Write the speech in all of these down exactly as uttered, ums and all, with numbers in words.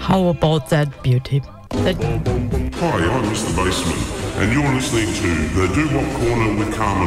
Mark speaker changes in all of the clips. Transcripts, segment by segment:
Speaker 1: How about that, beauty? That...
Speaker 2: Hi, I'm Mister Bassman, and you're listening to the Doo-Wop Corner with Carmen.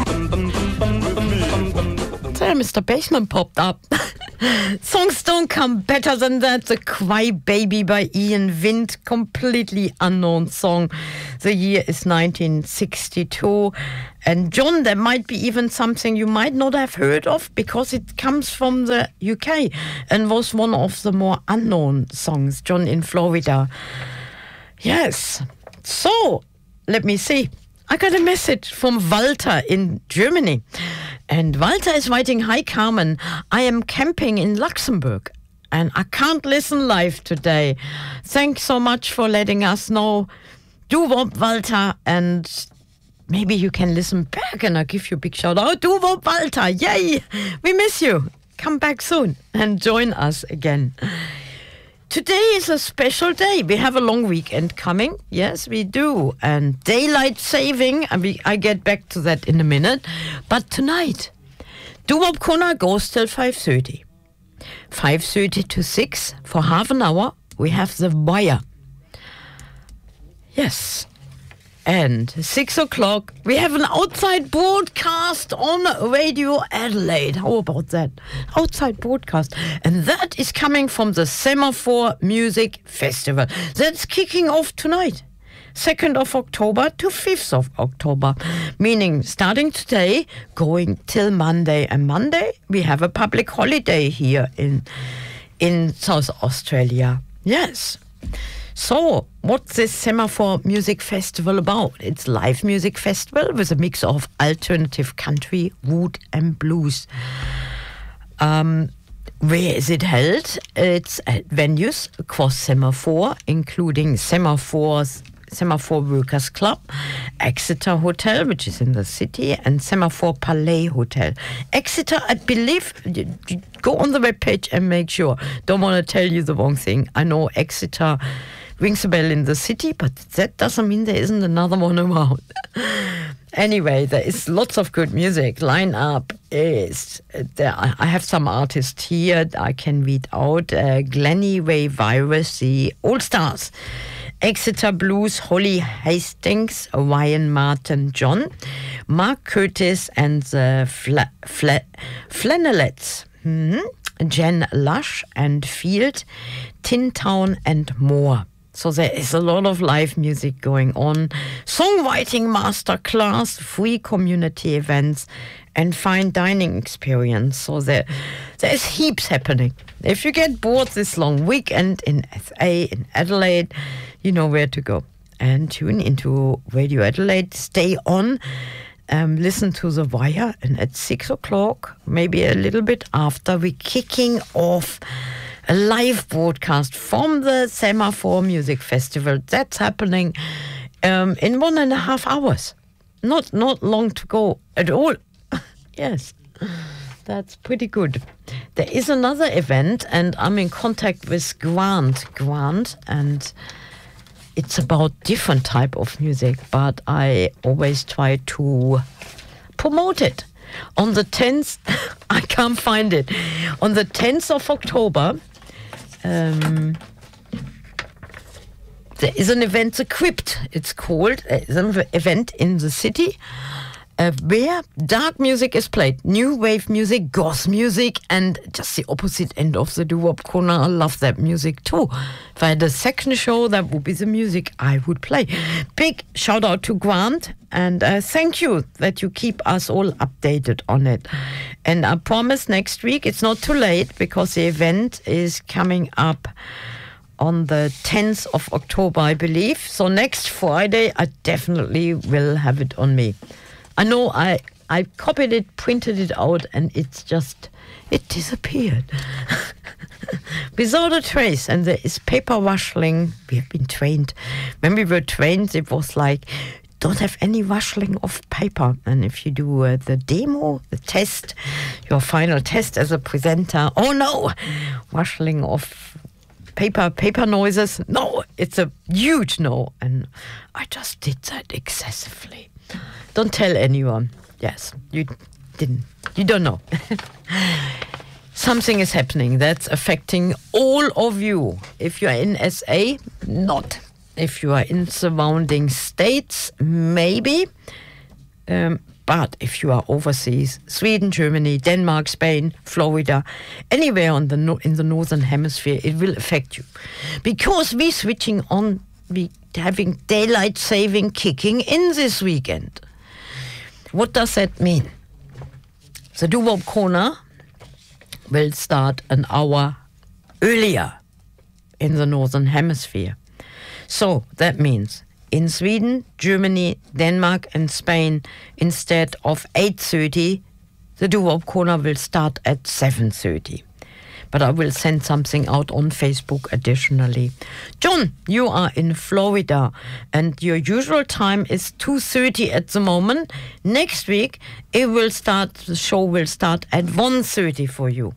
Speaker 1: There, Mister Bassman popped up. Songs don't come better than that. The Cry Baby by Ian Wind, completely unknown song. The year is nineteen sixty-two. And John, there might be even something you might not have heard of because it comes from the U K and was one of the more unknown songs. John in Florida. Yes. So, let me see. I got a message from Walter in Germany. And Walter is writing, "Hi Carmen, I am camping in Luxembourg and I can't listen live today. Thanks so much for letting us know. Doo-Wop, Walter, and maybe you can listen back and I'll give you a big shout out. Doo-Wop, Walter, yay! We miss you. Come back soon and join us again." Today is a special day. We have a long weekend coming. Yes, we do. And daylight saving, I, mean, I get back to that in a minute. But tonight, Doo-Wop Corner goes till five thirty. five thirty to six, for half an hour, we have The Wire. Yes. And six o'clock, we have an outside broadcast on Radio Adelaide. How about that? Outside broadcast. And that is coming from the Semaphore Music Festival. That's kicking off tonight, second of October to fifth of October. Meaning starting today, going till Monday. And Monday, we have a public holiday here in, in South Australia. Yes. So, what's this Semaphore Music Festival about? It's a live music festival with a mix of alternative country, wood and blues. Um, where is it held? It's at venues across Semaphore, including Semaphore's Semaphore Workers Club, Exeter Hotel, which is in the city, and Semaphore Palais Hotel. Exeter, I believe, go on the webpage and make sure. Don't want to tell you the wrong thing. I know Exeter rings a bell in the city, but that doesn't mean there isn't another one around. Anyway, there is lots of good music. Line up is there. I have some artists here I can read out. Uh, Glennie Ray Virus, the All Stars, Exeter Blues, Holly Hastings, Ryan Martin John, Mark Curtis and the Fla- Fla- Flannelettes, mm-hmm. Jen Lush and Field, Tin Town and more. So there is a lot of live music going on, songwriting masterclass, free community events, and fine dining experience. So there, there's heaps happening. If you get bored this long weekend in S A, in Adelaide, you know where to go. And tune into Radio Adelaide, stay on, um, listen to The Wire, and at six o'clock, maybe a little bit after, we're kicking off a live broadcast from the Semaphore Music Festival. That's happening um, in one and a half hours. Not not long to go at all. Yes, that's pretty good. There is another event, and I'm in contact with Grant. Grant, and it's about different type of music, but I always try to promote it. On the tenth, I can't find it. On the tenth of October, Um, there is an event, The Crypt, it's called. It's an event in the city uh, where dark music is played, new wave music, goth music, and just the opposite end of the Doo-Wop Corner. I love that music too. If I had a second show, that would be the music I would play. Big shout out to Grant, and uh, thank you that you keep us all updated on it. And I promise next week, it's not too late because the event is coming up on the tenth of October, I believe. So next Friday, I definitely will have it on me. I know I, I copied it, printed it out, and it's just, it disappeared. Without a trace. And there is paper rustling. We have been trained. When we were trained, it was like, don't have any rustling of paper. And if you do uh, the demo, the test, your final test as a presenter, oh no, rustling of paper, paper noises. No, it's a huge no. And I just did that excessively. Don't tell anyone. Yes, you didn't. You don't know. something is happening that's affecting all of you. If you are in S A, not. If you are in surrounding states, maybe. Um, but if you are overseas, Sweden, Germany, Denmark, Spain, Florida, anywhere on the no- in the northern hemisphere, it will affect you. Because we're switching on, we having daylight saving kicking in this weekend. What does that mean? The Doo-Wop Corner will start an hour earlier in the northern hemisphere. So that means in Sweden, Germany, Denmark and Spain, instead of eight thirty, the Doo-Wop Corner will start at seven thirty. But I will send something out on Facebook additionally. John, you are in Florida and your usual time is two thirty at the moment. Next week, it will start. the show will start at one thirty for you.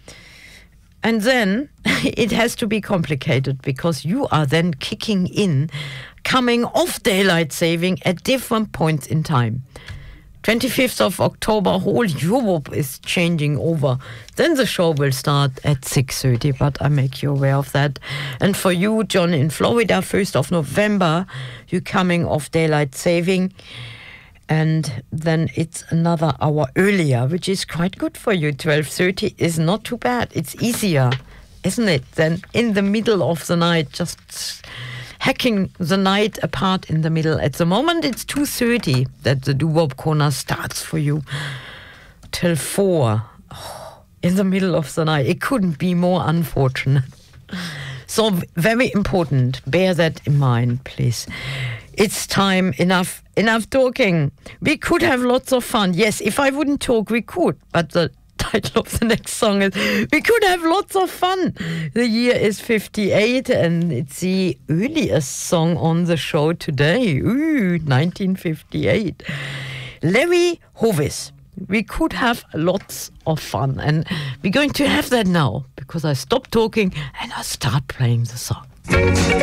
Speaker 1: And then it has to be complicated because you are then kicking in, coming off daylight saving at different points in time. twenty-fifth of October, whole Europe is changing over. Then the show will start at six thirty, but I make you aware of that. And for you, John, in Florida, first of November, you're coming off daylight saving. And then it's another hour earlier, which is quite good for you. twelve thirty is not too bad. It's easier, isn't it, than in the middle of the night, just hacking the night apart in the middle. At the moment, it's two thirty that the Doo-Wop Corner starts for you till four oh, in the middle of the night. It couldn't be more unfortunate. So very important. Bear that in mind, please. It's time. Enough enough talking. We could have lots of fun. Yes, if I wouldn't talk, we could. But the title of the next song is We Could Have Lots of Fun. The year is fifty-eight and it's the earliest song on the show today. Ooh, nineteen fifty-eight. Larry Hovis. We could have lots of fun. And we're going to have that now because I stop talking and I start playing the song.